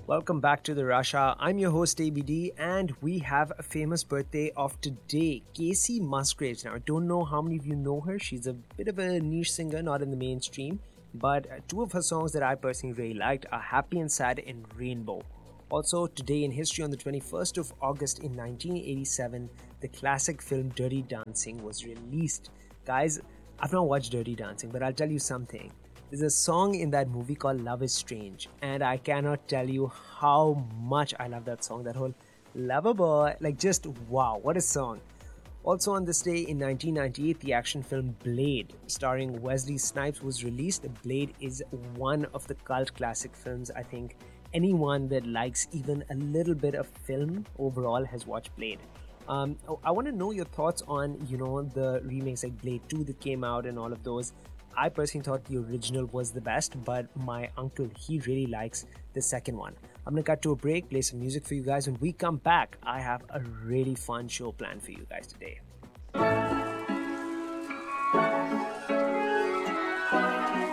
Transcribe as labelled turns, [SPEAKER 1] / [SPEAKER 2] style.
[SPEAKER 1] Welcome back to the Russia. I'm your host ABD, and we have a famous birthday of today, Casey Musgraves. Now, I don't know how many of you know her. She's a bit of a niche singer, not in the mainstream, but two of her songs that I personally really liked are Happy and Sad in Rainbow. Also, today in history, on the 21st of August in 1987, the classic film Dirty Dancing was released. Guys, I've not watched Dirty Dancing, but I'll tell you something. There's a song in that movie called Love is Strange, and I cannot tell you how much I love that song. That whole Lover Boy, like just wow, what a song. Also on this day in 1998, the action film Blade, starring Wesley Snipes, was released. Blade is one of the cult classic films. I think anyone that likes even a little bit of film overall has watched Blade. I want to know your thoughts on, the remakes like Blade 2 that came out and all of those. I personally thought the original was the best, but my uncle, he really likes the second one. I'm gonna cut to a break, play some music for you guys. When we come back, I have a really fun show planned for you guys today.